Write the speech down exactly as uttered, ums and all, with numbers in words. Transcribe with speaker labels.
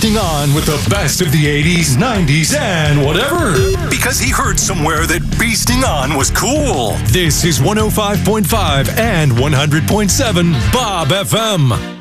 Speaker 1: feasting on with the best of the eighties, nineties, and whatever. Because he heard somewhere that feasting on was cool. This is one oh five point five and one hundred point seven Bob F M.